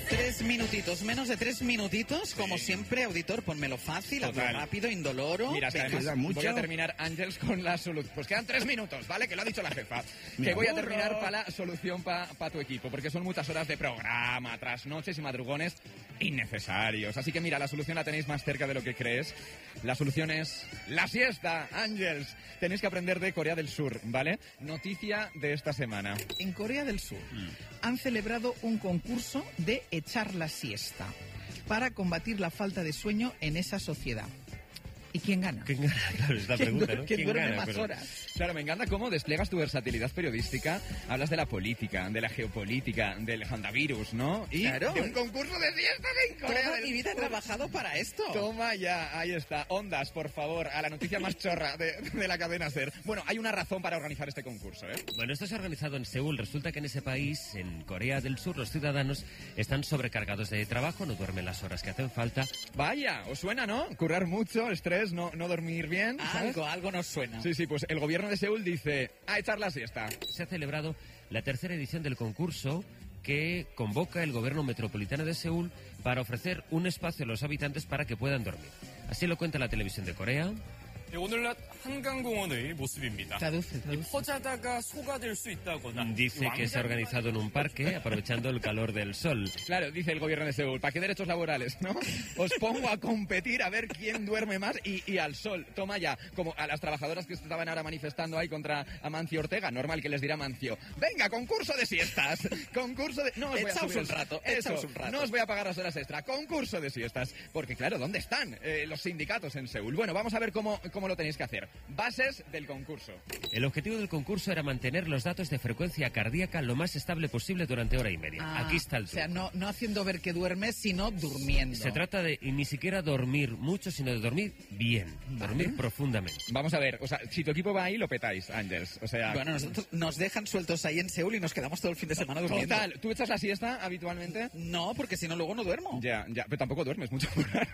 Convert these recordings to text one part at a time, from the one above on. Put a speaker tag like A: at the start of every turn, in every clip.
A: 3 minutitos, menos de 3 minutitos, como siempre, auditor, ponmelo fácil, hazlo rápido, indoloro.
B: Mira, además voy a terminar, Ángels, con la solución. Pues quedan 3 minutos, ¿vale? Que lo ha dicho la jefa. Que voy a terminar para la solución para tu equipo, porque son muchas horas de programa, trasnoches y madrugones innecesarios. Así que mira, la solución la tenéis más cerca de lo que crees. La solución es la siesta, Ángels. Tenéis que aprender de Corea del Sur, ¿vale? Noticia de esta semana.
A: En Corea del Sur han celebrado un concurso de echar la siesta para combatir la falta de sueño en esa sociedad. ¿Y quién gana?
C: ¿Quién gana? Claro, es la pregunta, ¿no?
A: ¿Quién duerme
C: gana,
A: más horas?
B: Claro, me encanta cómo despliegas tu versatilidad periodística. Hablas de la política, de la geopolítica, del handavirus, ¿no? Y
A: claro,
B: de un concurso de siestas en Corea
A: toda
B: del
A: mi vida he trabajado para esto.
B: Toma ya, ahí está. Ondas, por favor, a la noticia más chorra de la cadena SER. Bueno, hay una razón para organizar este concurso, ¿eh?
C: Bueno, esto se ha organizado en Seúl. Resulta que en ese país, en Corea del Sur, los ciudadanos están sobrecargados de trabajo, no duermen las horas que hacen falta.
B: Vaya, ¿os suena, no? Currar mucho, estrés, no dormir bien, ¿sabes?
A: Algo nos suena.
B: Sí, pues el gobierno de Seúl dice, a echar la siesta.
C: Se ha celebrado la tercera edición del concurso que convoca el gobierno metropolitano de Seúl para ofrecer un espacio a los habitantes para que puedan dormir. Así lo cuenta la televisión de Corea.
D: 오늘날 한강공원의 모습입니다.
A: Traduce.
D: 퍼자다가 속아될 수 있다거나
C: Dice que se ha organizado en un parque aprovechando el calor del sol.
B: Claro, dice el gobierno de Seúl, ¿para qué derechos laborales, no? Os pongo a competir a ver quién duerme más y al sol. Toma ya, como a las trabajadoras que estaban ahora manifestando ahí contra Amancio Ortega, normal que les dirá Amancio, venga, concurso de siestas, concurso de... No os voy a subir
A: un rato.
B: No os voy a pagar las horas extra, concurso de siestas. Porque claro, ¿dónde están los sindicatos en Seúl? Bueno, vamos a ver cómo lo tenéis que hacer. Bases del concurso.
C: El objetivo del concurso era mantener los datos de frecuencia cardíaca lo más estable posible durante hora y media. Aquí está el truco.
A: O sea, no haciendo ver que duermes, sino durmiendo.
C: Se trata de ni siquiera dormir mucho, sino de dormir bien, dormir profundamente.
B: Vamos a ver, o sea, si tu equipo va ahí, lo petáis, Ángels. O sea...
A: Bueno, nosotros nos dejan sueltos ahí en Seúl y nos quedamos todo el fin de semana durmiendo.
B: Total, ¿tú echas la siesta habitualmente?
A: No, porque si no luego no duermo.
B: Ya, pero tampoco duermes mucho.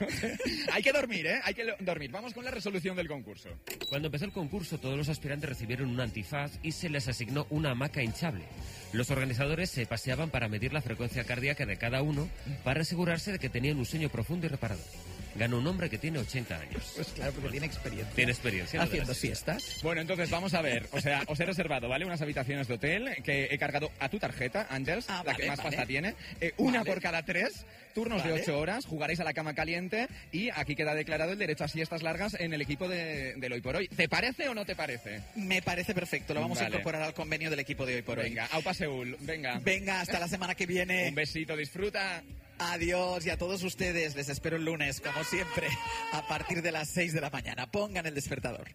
B: Hay que dormir, ¿eh? Hay que dormir. Vamos con la resolución del concurso.
C: Cuando empezó el concurso, todos los aspirantes recibieron un antifaz y se les asignó una hamaca hinchable. Los organizadores se paseaban para medir la frecuencia cardíaca de cada uno para asegurarse de que tenían un sueño profundo y reparador. Ganó un hombre que tiene 80 años.
A: Pues claro, porque tiene experiencia.
C: Tiene experiencia.
A: Haciendo siestas.
B: Bueno, entonces vamos a ver. O sea, os he reservado, ¿vale? Unas habitaciones de hotel que he cargado a tu tarjeta, Ángels, la que más pasta tiene. Una por cada 3, turnos de 8 horas, jugaréis a la cama caliente y aquí queda declarado el derecho a siestas largas en el equipo del Hoy por Hoy. ¿Te parece o no te parece?
A: Me parece perfecto. Lo vamos a incorporar al convenio del equipo de Hoy por Hoy.
B: Venga, Aupa Seúl, venga.
A: Venga, hasta la semana que viene.
B: Un besito, disfruta.
A: Adiós, y a todos ustedes les espero el lunes, como siempre, a partir de las 6 de la mañana. Pongan el despertador.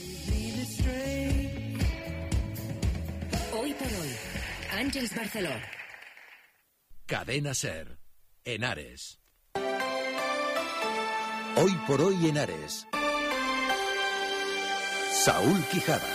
E: Hoy por Hoy, Ángels Barceló.
F: Cadena SER, Henares. Hoy por Hoy Henares. Saúl Quijada.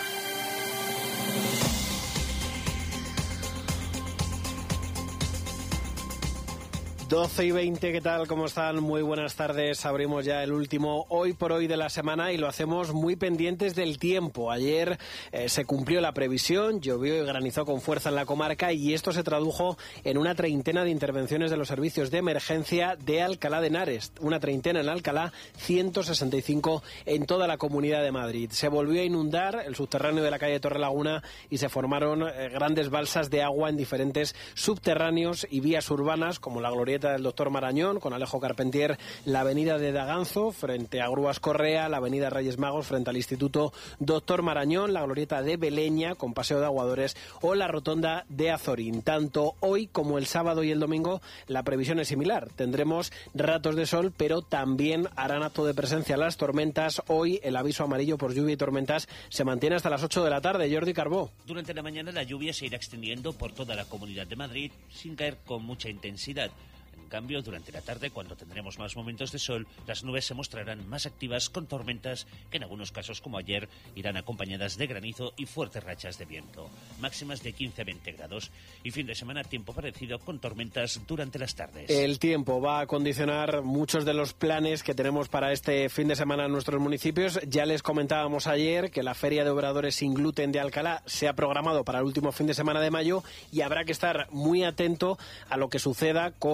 G: 12:20, ¿qué tal? ¿Cómo están? Muy buenas tardes. Abrimos ya el último Hoy por Hoy de la semana y lo hacemos muy pendientes del tiempo. Ayer se cumplió la previsión, llovió y granizó con fuerza en la comarca y esto se tradujo en una treintena de intervenciones de los servicios de emergencia de Alcalá de Henares. Una treintena en Alcalá, 165 en toda la Comunidad de Madrid. Se volvió a inundar el subterráneo de la calle Torrelaguna y se formaron grandes balsas de agua en diferentes subterráneos y vías urbanas como la Glorieta del Doctor Marañón, con Alejo Carpentier, la avenida de Daganzo, frente a Grúas Correa, la avenida Reyes Magos, frente al Instituto Doctor Marañón, la glorieta de Beleña, con Paseo de Aguadores, o la rotonda de Azorín. Tanto hoy como el sábado y el domingo, la previsión es similar. Tendremos ratos de sol, pero también harán acto de presencia las tormentas. Hoy el aviso amarillo por lluvia y tormentas se mantiene hasta las 8 de la tarde. Jordi Carbó.
H: Durante la mañana la lluvia se irá extendiendo por toda la Comunidad de Madrid, sin caer con mucha intensidad. En cambio, durante la tarde, cuando tendremos más momentos de sol, las nubes se mostrarán más activas con tormentas que en algunos casos, como ayer, irán acompañadas de granizo y fuertes rachas de viento. Máximas de 15 a 20 grados. Y fin de semana, tiempo parecido con tormentas durante las tardes.
G: El tiempo va a condicionar muchos de los planes que tenemos para este fin de semana en nuestros municipios. Ya les comentábamos ayer que la Feria de Obradores Sin Gluten de Alcalá se ha programado para el último fin de semana de mayo y habrá que estar muy atento a lo que suceda con otras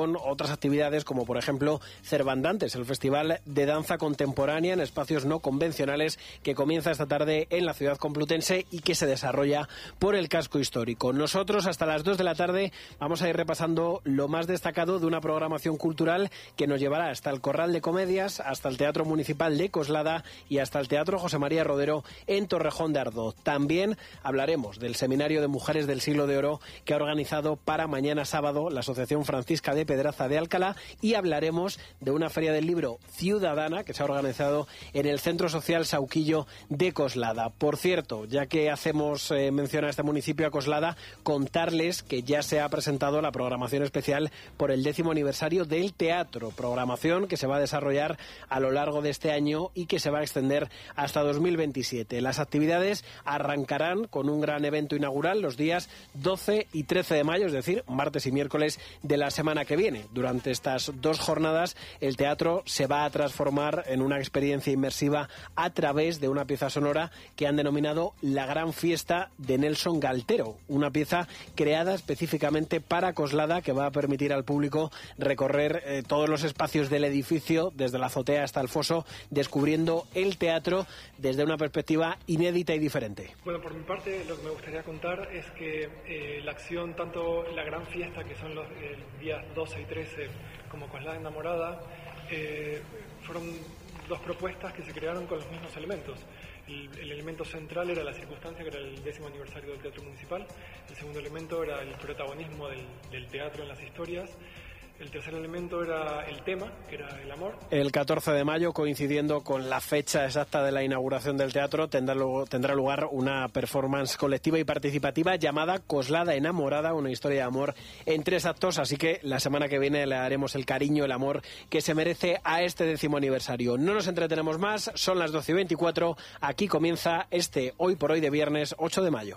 G: otras actividades como por ejemplo Cervandantes, el festival de danza contemporánea en espacios no convencionales que comienza esta tarde en la ciudad complutense y que se desarrolla por el casco histórico. Nosotros hasta las 2 de la tarde vamos a ir repasando lo más destacado de una programación cultural que nos llevará hasta el Corral de Comedias, hasta el Teatro Municipal de Coslada y hasta el Teatro José María Rodero en Torrejón de Ardoz. También hablaremos del Seminario de Mujeres del Siglo de Oro que ha organizado para mañana sábado la Asociación Francisca de Pedraza de Alcalá y hablaremos de una feria del libro ciudadana que se ha organizado en el Centro Social Sauquillo de Coslada. Por cierto, ya que hacemos mención a este municipio, a Coslada, contarles que ya se ha presentado la programación especial por el 10º aniversario del teatro, programación que se va a desarrollar a lo largo de este año y que se va a extender hasta 2027. Las actividades arrancarán con un gran evento inaugural los días 12 y 13 de mayo, es decir, martes y miércoles de la semana que viene. Durante estas 2 jornadas, el teatro se va a transformar en una experiencia inmersiva a través de una pieza sonora que han denominado La Gran Fiesta de Nelson Galtero, una pieza creada específicamente para Coslada que va a permitir al público recorrer todos los espacios del edificio, desde la azotea hasta el foso, descubriendo el teatro desde una perspectiva inédita y diferente.
I: Bueno, por mi parte, lo que me gustaría contar es que la acción, tanto La Gran Fiesta, que son los días 12 y 13, como Coslada Enamorada, fueron 2 propuestas que se crearon con los mismos elementos. El elemento central era la circunstancia, que era el 10º aniversario del Teatro Municipal. El segundo elemento era el protagonismo del teatro en las historias. El tercer elemento era el tema, que era el amor. El 14 de mayo, coincidiendo con la fecha exacta de la inauguración del teatro, tendrá lugar una performance colectiva y participativa llamada Coslada Enamorada, una historia de amor en 3 actos, así que la semana que viene le daremos el cariño, el amor que se merece a este 10º aniversario. No nos entretenemos más, son las 12:24, aquí comienza este Hoy por Hoy de viernes 8 de mayo.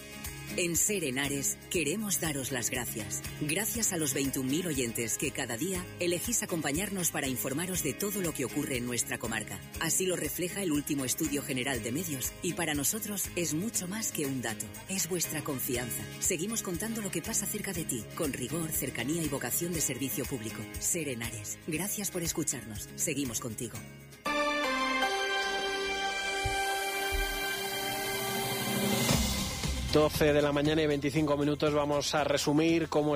E: En Ser Henares queremos daros las gracias. Gracias a los 21.000 oyentes que cada día elegís acompañarnos para informaros de todo lo que ocurre en nuestra comarca. Así lo refleja el último estudio general de medios y para nosotros es mucho más que un dato. Es vuestra confianza. Seguimos contando lo que pasa cerca de ti, con rigor, cercanía y vocación de servicio público. Ser Henares. Gracias por escucharnos. Seguimos contigo.
G: 12 de la mañana y 25 minutos, vamos a resumir cómo